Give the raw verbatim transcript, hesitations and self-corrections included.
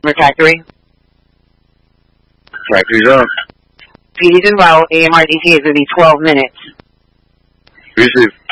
Factory. Factory's up. P D's en route. A M R D T is going to be twelve minutes. Receive.